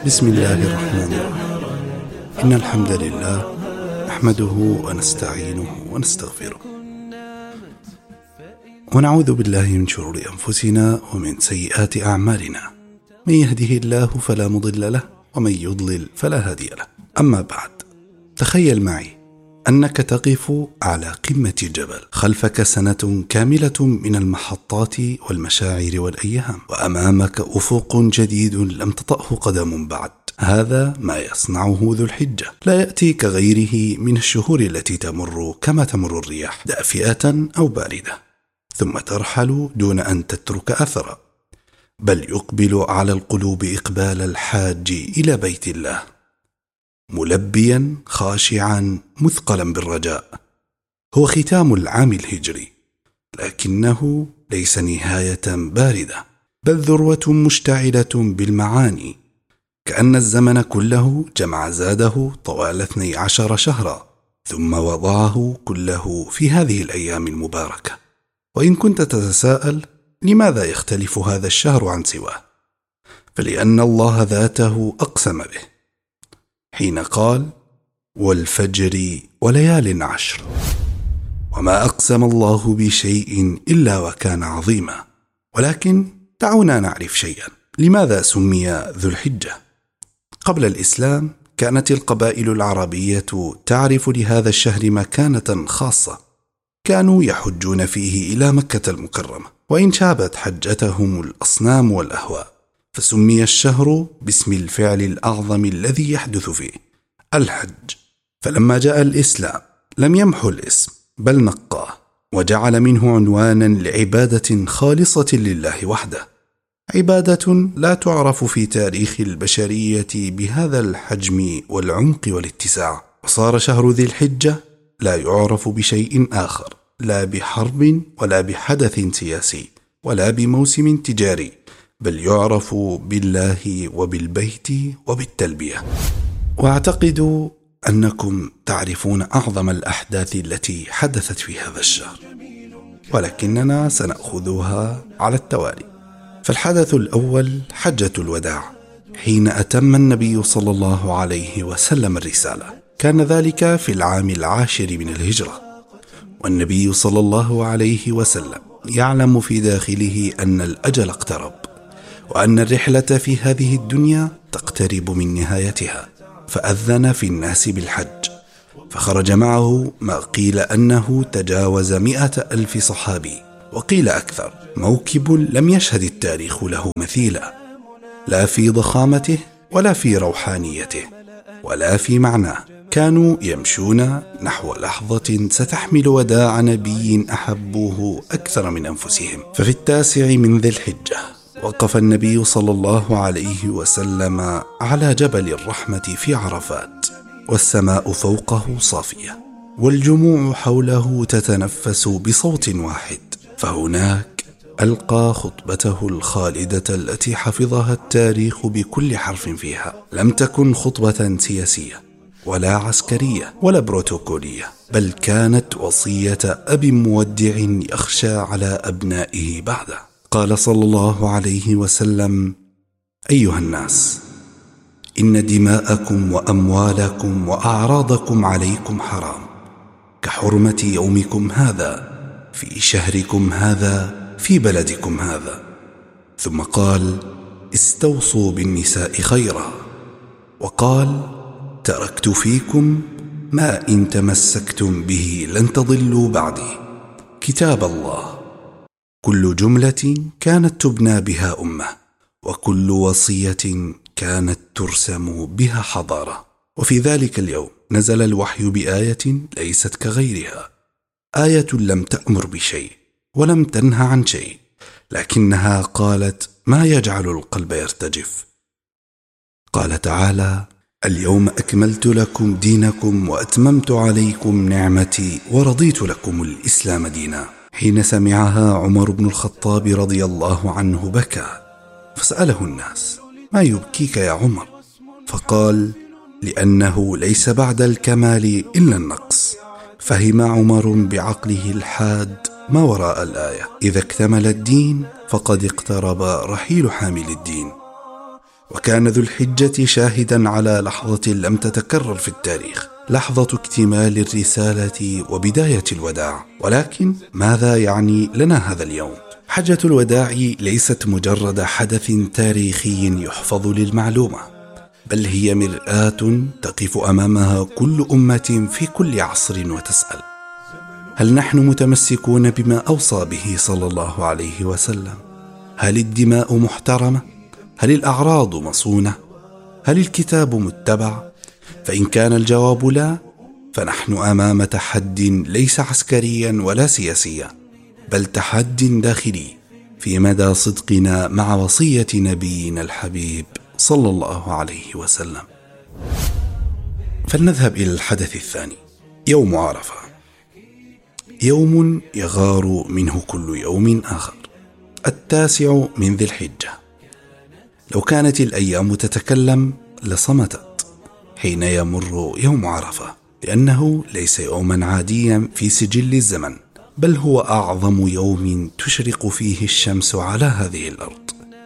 بسم الله الرحمن الرحيم. إن الحمد لله نحمده ونستعينه ونستغفره ونعوذ بالله من شرور أنفسنا ومن سيئات أعمالنا، من يهده الله فلا مضل له ومن يضلل فلا هادي له. أما بعد، تخيل معي أنك تقف على قمة جبل، خلفك سنة كاملة من المحطات والمشاعر والأيام، وأمامك أفق جديد لم تطأه قدم بعد. هذا ما يصنعه ذو الحجة، لا يأتي كغيره من الشهور التي تمر كما تمر الرياح، دافئة أو باردة، ثم ترحل دون أن تترك أثرا، بل يقبل على القلوب إقبال الحاج إلى بيت الله، ملبيا خاشعا مثقلا بالرجاء. هو ختام العام الهجري، لكنه ليس نهاية باردة، بل ذروة مشتعلة بالمعاني، كأن الزمن كله جمع زاده طوال 12 شهرا، ثم وضعه كله في هذه الأيام المباركة. وإن كنت تتساءل لماذا يختلف هذا الشهر عن سواه، فلأن الله ذاته أقسم به حين قال: والفجر وليال عشر، وما أقسم الله بشيء إلا وكان عظيما. ولكن دعونا نعرف شيئا، لماذا سمي ذو الحجة؟ قبل الإسلام كانت القبائل العربية تعرف لهذا الشهر مكانة خاصة، كانوا يحجون فيه إلى مكة المكرمة، وإن شابت حجتهم الأصنام والأهواء، فسمي الشهر باسم الفعل الأعظم الذي يحدث فيه، الحج. فلما جاء الإسلام لم يمحو الاسم، بل نقاه وجعل منه عنوانا لعبادة خالصة لله وحده، عبادة لا تعرف في تاريخ البشرية بهذا الحجم والعمق والاتساع. وصار شهر ذي الحجة لا يعرف بشيء آخر، لا بحرب ولا بحدث سياسي ولا بموسم تجاري، بل يعرف بالله وبالبيت وبالتلبية. وأعتقد أنكم تعرفون أعظم الأحداث التي حدثت في هذا الشهر، ولكننا سنأخذها على التوالي. فالحدث الأول حجة الوداع، حين أتم النبي صلى الله عليه وسلم الرسالة، كان ذلك في العام 10 من الهجرة، والنبي صلى الله عليه وسلم يعلم في داخله أن الأجل اقترب، وأن الرحلة في هذه الدنيا تقترب من نهايتها، فأذن في الناس بالحج، فخرج معه ما قيل أنه تجاوز 100,000 صحابي، وقيل أكثر، موكب لم يشهد التاريخ له مثيلا، لا في ضخامته ولا في روحانيته ولا في معناه. كانوا يمشون نحو لحظة ستحمل وداع نبي أحبوه أكثر من أنفسهم. ففي 9 من ذي الحجة وقف النبي صلى الله عليه وسلم على جبل الرحمة في عرفات، والسماء فوقه صافية، والجموع حوله تتنفس بصوت واحد. فهناك ألقى خطبته الخالدة التي حفظها التاريخ بكل حرف فيها. لم تكن خطبة سياسية ولا عسكرية ولا بروتوكولية، بل كانت وصية أب مودع يخشى على أبنائه بعده. قال صلى الله عليه وسلم: أيها الناس، إن دماءكم وأموالكم وأعراضكم عليكم حرام، كحرمة يومكم هذا في شهركم هذا في بلدكم هذا. ثم قال: استوصوا بالنساء خيرا، وقال: تركت فيكم ما إن تمسكتم به لن تضلوا بعدي، كتاب الله. كل جملة كانت تبنى بها أمة، وكل وصية كانت ترسم بها حضارة. وفي ذلك اليوم نزل الوحي بآية ليست كغيرها، آية لم تأمر بشيء ولم تنهى عن شيء، لكنها قالت ما يجعل القلب يرتجف. قال تعالى: اليوم أكملت لكم دينكم وأتممت عليكم نعمتي ورضيت لكم الإسلام دينا. حين سمعها عمر بن الخطاب رضي الله عنه بكى، فسأله الناس: ما يبكيك يا عمر؟ فقال: لأنه ليس بعد الكمال إلا النقص. فهم عمر بعقله الحاد ما وراء الآية: إذا اكتمل الدين فقد اقترب رحيل حامل الدين. وكان ذو الحجة شاهدا على لحظة لم تتكرر في التاريخ، لحظة اكتمال الرسالة وبداية الوداع. ولكن ماذا يعني لنا هذا اليوم؟ حجة الوداع ليست مجرد حدث تاريخي يحفظ للمعلومة، بل هي مرآة تقف أمامها كل أمة في كل عصر وتسأل: هل نحن متمسكون بما أوصى به صلى الله عليه وسلم؟ هل الدماء محترمة؟ هل الأعراض مصونة؟ هل الكتاب متبع؟ فإن كان الجواب لا، فنحن أمام تحد ليس عسكريا ولا سياسيا، بل تحد داخلي في مدى صدقنا مع وصية نبينا الحبيب صلى الله عليه وسلم. فلنذهب إلى الحدث الثاني، يوم عرفة، يوم يغار منه كل يوم آخر، 9 من ذي الحجة. لو كانت الأيام تتكلم لصمتت حين يمر يوم عرفة، لأنه ليس يوما عاديا في سجل الزمن، بل هو أعظم يوم تشرق فيه الشمس على هذه الأرض.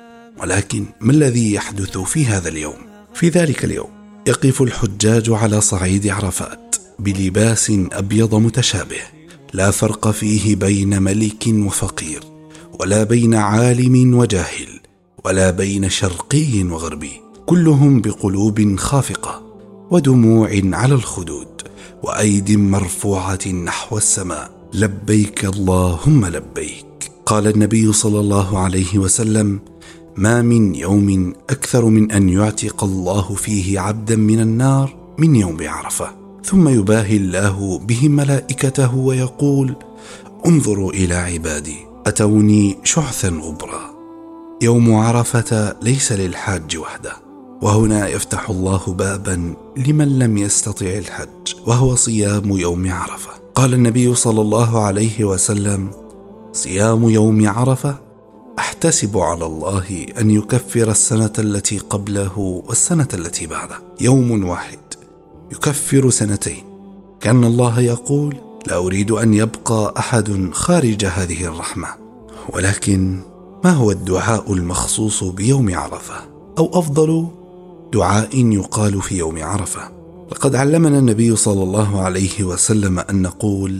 ولكن ما الذي يحدث في هذا اليوم؟ في ذلك اليوم يقف الحجاج على صعيد عرفات بلباس أبيض متشابه، لا فرق فيه بين ملك وفقير، ولا بين عالم وجاهل، ولا بين شرقي وغربي، كلهم بقلوب خافقة ودموع على الخدود وأيد مرفوعة نحو السماء: لبيك اللهم لبيك. قال النبي صلى الله عليه وسلم: ما من يوم أكثر من أن يعتق الله فيه عبدا من النار من يوم عرفة. ثم يباهي الله بهم ملائكته ويقول: انظروا إلى عبادي أتوني شعثا غبرا. يوم عرفة ليس للحاج وحده، وهنا يفتح الله بابا لمن لم يستطع الحج، وهو صيام يوم عرفة. قال النبي صلى الله عليه وسلم: صيام يوم عرفة أحتسب على الله أن يكفر السنة التي قبله والسنة التي بعده. يوم واحد يكفر سنتين. كأن الله يقول: لا أريد أن يبقى أحد خارج هذه الرحمة. ولكن ما هو الدعاء المخصوص بيوم عرفة، أو أفضل دعاء يقال في يوم عرفة؟ لقد علمنا النبي صلى الله عليه وسلم أن نقول: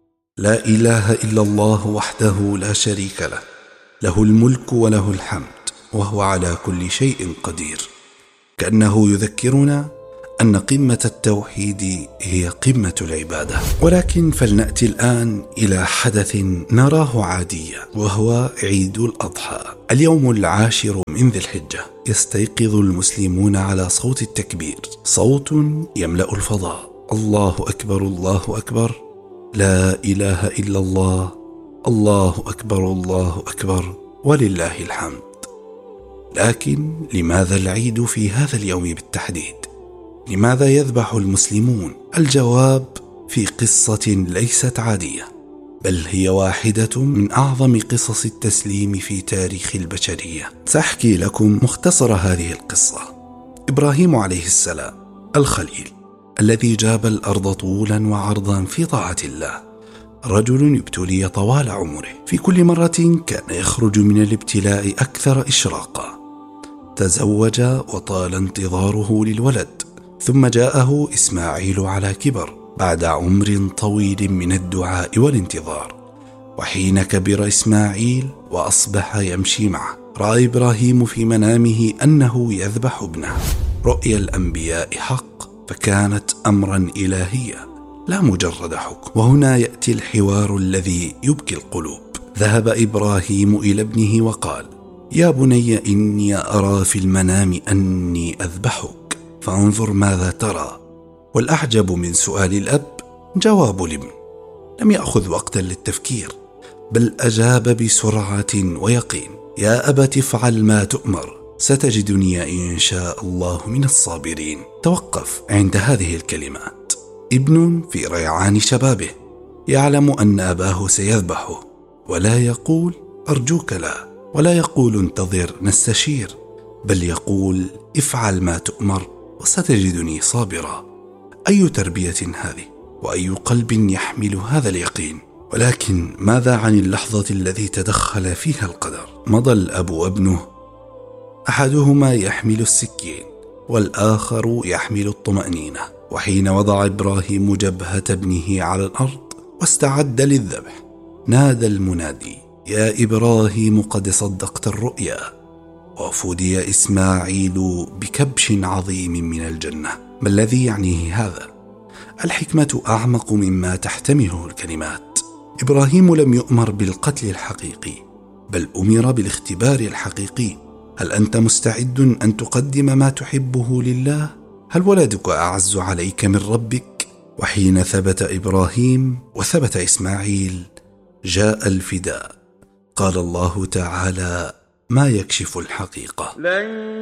لا إله إلا الله وحده لا شريك له، له الملك وله الحمد وهو على كل شيء قدير. كأنه يذكرنا أن قمة التوحيد هي قمة العبادة. ولكن فلنأتي الآن إلى حدث نراه عاديا، وهو عيد الأضحى، اليوم 10 من ذي الحجة. يستيقظ المسلمون على صوت التكبير، صوت يملأ الفضاء: الله أكبر الله أكبر، لا إله إلا الله، الله أكبر الله أكبر، ولله الحمد. لكن لماذا العيد في هذا اليوم بالتحديد؟ لماذا يذبح المسلمون؟ الجواب في قصة ليست عادية، بل هي واحدة من أعظم قصص التسليم في تاريخ البشرية. سأحكي لكم مختصر هذه القصة. إبراهيم عليه السلام الخليل، الذي جاب الأرض طولا وعرضا في طاعة الله، رجل ابتلي طوال عمره، في كل مرة كان يخرج من الابتلاء أكثر إشراقا. تزوج وطال انتظاره للولد، ثم جاءه إسماعيل على كبر بعد عمر طويل من الدعاء والانتظار. وحين كبر إسماعيل وأصبح يمشي معه، رأى إبراهيم في منامه أنه يذبح ابنه. رؤيا الأنبياء حق، فكانت أمرا إلهيا لا مجرد حكم. وهنا يأتي الحوار الذي يبكي القلوب. ذهب إبراهيم إلى ابنه وقال: يا بني إني أرى في المنام أني أذبحك، فانظر ماذا ترى. والأعجب من سؤال الأب جواب الابن، لم يأخذ وقتا للتفكير، بل أجاب بسرعة ويقين: يا أبت افعل ما تؤمر، ستجدني إن شاء الله من الصابرين. توقف عند هذه الكلمات. ابن في ريعان شبابه يعلم أن أباه سيذبحه، ولا يقول أرجوك لا، ولا يقول انتظر نستشير، بل يقول افعل ما تؤمر وستجدني صابرا. أي تربية هذه، وأي قلب يحمل هذا اليقين؟ ولكن ماذا عن اللحظة التي تدخل فيها القدر؟ مضى الأب وابنه أحدهما يحمل السكين والآخر يحمل الطمأنينة. وحين وضع إبراهيم جبهة ابنه على الأرض واستعد للذبح، نادى المنادي: يا إبراهيم قد صدقت الرؤيا. وفدي إسماعيل بكبش عظيم من الجنة. ما الذي يعنيه هذا؟ الحكمة أعمق مما تحتمله الكلمات. إبراهيم لم يؤمر بالقتل الحقيقي، بل أمر بالاختبار الحقيقي. هل أنت مستعد أن تقدم ما تحبه لله؟ هل ولدك أعز عليك من ربك؟ وحين ثبت إبراهيم وثبت إسماعيل جاء الفداء. قال الله تعالى: ما يكشف الحقيقة.